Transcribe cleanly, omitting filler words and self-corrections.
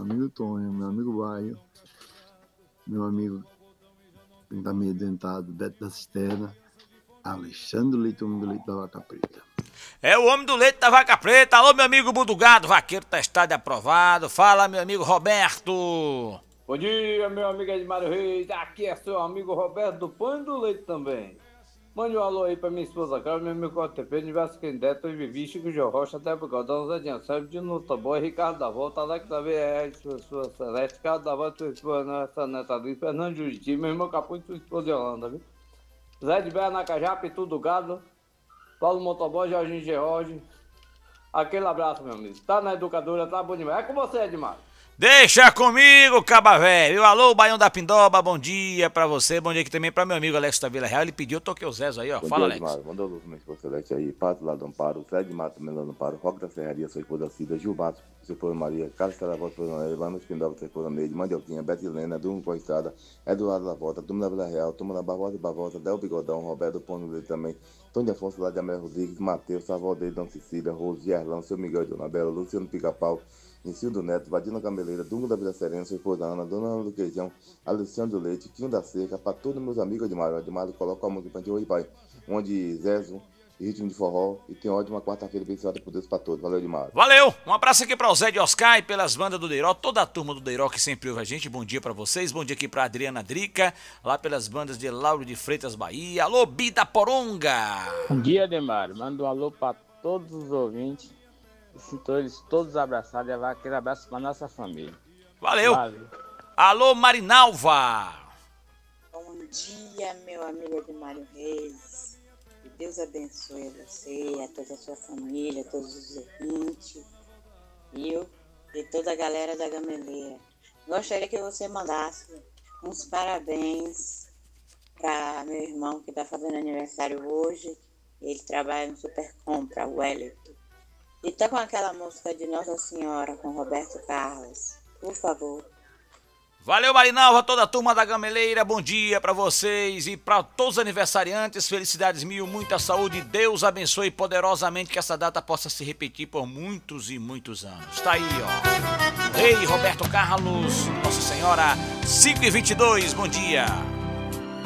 amigo Tonho, meu amigo Baio, meu amigo que está meio dentado, Beto da Cisterna, Alexandre Leite, o homem do leite da vaca preta. É o homem do leite da vaca preta. Alô, meu amigo Budugado, vaqueiro testado e aprovado. Fala, meu amigo Roberto. Bom dia, meu amigo Edmário Reis. Aqui é seu amigo Roberto do Pão e do Leite também. Mande um alô aí pra minha esposa Carla, meu amigo OTP, Universo Quendé, Tô Vivi, Chico Gil Rocha, Até Bigodão, Zé Dinha Sérgio, Dino Toboy, Ricardo da Volta, Alex da VR, sua Celeste, Carlos da Volta, sua esposa, essa neta ali, Fernando Juriti, meu irmão Capunho, sua esposa Yolanda, viu? Zé de Bé, Nacajá, Pitu do Gado, Paulo Motoboy, Jorginho George. Aquele abraço, meu amigo. Tá na educadora, tá bom demais. É com você, Edmário. Deixa comigo, caba velho. Alô, Baião da Pindoba, bom dia pra você. Bom dia aqui também pra meu amigo Alex da Vila Real. Ele pediu, eu toquei o Zezo aí, ó. Bom Fala, dia, Alex. Edmário. Mandou luz no esposa Celeste aí. Pato lá do Amparo, Zé de Mato também lá do Amparo, Roque da Serraria, sua esposa Cida, Gil Mato, sua esposa Maria, Carlos Caravota, sua esposa Maria, Vamos Pindoba, sua esposa Neide, Mandioquinha, Beto Helena, Dumo com a Estrada, Eduardo da Volta, Dumo da Vila Real, Turma da Barbosa e Barbosa, Del Bigodão, Roberto Pono dele também, Tony Afonso lá de Amélia Rodrigues, Matheus, Salvador, Dom Cecília, Rose, Gerlão, seu Miguel de Onabela, Luciano Pica-Pau, Nicildo Neto, Vadina Gameleira, Dungo da Vila Serena, sua esposa Ana, Dona Ana do Queijão, Alexandre Leite, Quinho da Cerca, para todos meus amigos Edmário. Edmário coloca a música pra gente hoje, pai. Onde Zezo, ritmo de forró, e tem ótima quarta-feira abençoada por Deus pra todos. Valeu, Edmário. Valeu, um abraço aqui pra o Zé de Oscar e pelas bandas do Deiró, toda a turma do Deiró que sempre ouve a gente. Bom dia pra vocês, bom dia aqui pra Adriana Drica, lá pelas bandas de Lauro de Freitas, Bahia. Alô, Bida Poronga. Bom dia, Edmário. Manda um alô pra todos os ouvintes. Sinto eles todos abraçados e levar aquele abraço pra nossa família. Valeu. Alô, Marinalva. Bom dia, meu amigo Edmário Reis. Que Deus abençoe você, a toda a sua família, a todos os ouvintes, viu? E toda a galera da Gameleira. Gostaria que você mandasse uns parabéns para meu irmão que está fazendo aniversário hoje. Ele trabalha no Supercompra, o Wellington. E tá com aquela música de Nossa Senhora com Roberto Carlos, por favor. Valeu, Marinalva, toda a turma da Gameleira, bom dia pra vocês e pra todos os aniversariantes, felicidades mil, muita saúde, Deus abençoe poderosamente que essa data possa se repetir por muitos e muitos anos. Tá aí, ó, Rei Roberto Carlos, Nossa Senhora, 5h22, bom dia.